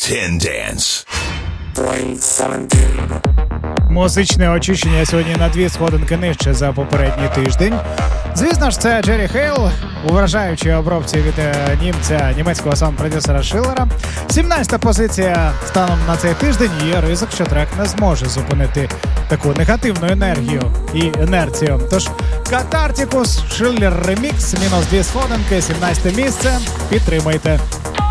10 Dance. Музичне очищення сьогодні на 2 сходинки нижче за попередній тиждень. Звісно ж, це Джері Хейл у вражаючій обробці від німецького саунд-продюсера Шиллера. 17-та позиція станом на цей тиждень. Є ризик, що трек не зможе зупинити таку негативну енергію і інерцію. Тож Катартикус, Шиллер ремікс, мінус 2 сходинки, 17-те місце. Підтримайте.